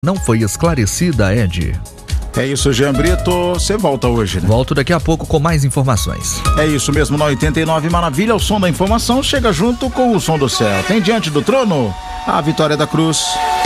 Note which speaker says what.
Speaker 1: não foi esclarecida, Ed.
Speaker 2: É isso, Jean Brito. Você volta hoje, né?
Speaker 1: Volto daqui a pouco com mais informações.
Speaker 2: É isso mesmo, na 89 Maravilha, o som da informação chega junto com o som do céu. Tem Diante do Trono, a Vitória da Cruz.